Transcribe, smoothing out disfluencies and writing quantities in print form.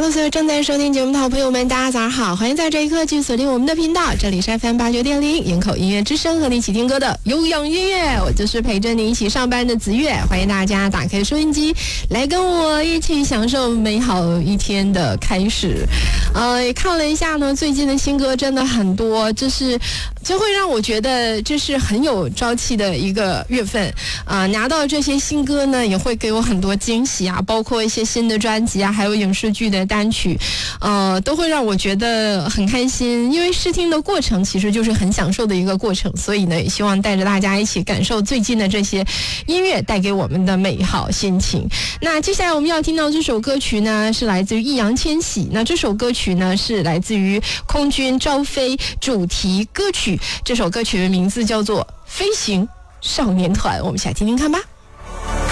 Hello， 所有正在收听节目的好朋友们，大家早上好，欢迎在这一刻继续锁定我们的频道，这里是 FM89.0营口音乐之声，和你一起听歌的有氧音乐，我就是陪着你一起上班的子月，欢迎大家打开收音机，来跟我一起享受美好一天的开始。也看了一下呢，最近的新歌真的很多，就会让我觉得这是很有朝气的一个月份拿到这些新歌呢，也会给我很多惊喜啊，包括一些新的专辑啊，还有影视剧的单曲，都会让我觉得很开心，因为试听的过程其实就是很享受的一个过程，所以呢，也希望带着大家一起感受最近的这些音乐带给我们的美好心情。那接下来我们要听到这首歌曲呢，是来自于易烊千玺，那这首歌曲呢是来自于空军招飞主题歌曲，这首歌曲的名字叫做《飞行少年团》，我们一起来听听看吧。